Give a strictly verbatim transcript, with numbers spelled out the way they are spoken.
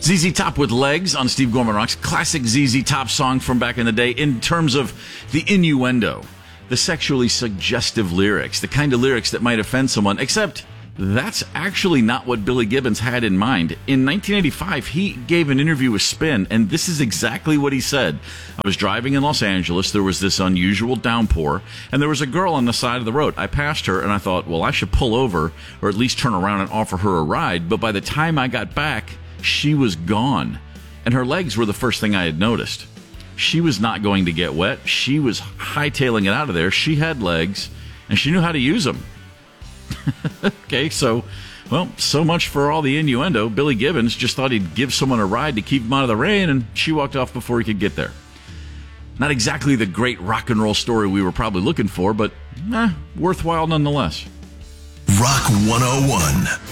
Z Z Top with Legs on Steve Gorman Rocks. Classic Z Z Top song from back in the day in terms of the innuendo, the sexually suggestive lyrics, the kind of lyrics that might offend someone, except that's actually not what Billy Gibbons had in mind. In nineteen eighty-five, he gave an interview with Spin, and this is exactly what he said. I was driving in Los Angeles. There was this unusual downpour, and there was a girl on the side of the road. I passed her, and I thought, well, I should pull over or at least turn around and offer her a ride. But by the time I got back, she was gone, and her legs were the first thing I had noticed. She was not going to get wet. She was hightailing it out of there. She had legs, and she knew how to use them. Okay, so, well, so much for all the innuendo. Billy Gibbons just thought he'd give someone a ride to keep him out of the rain, and she walked off before he could get there. Not exactly the great rock and roll story we were probably looking for, but eh, worthwhile nonetheless. Rock one oh one.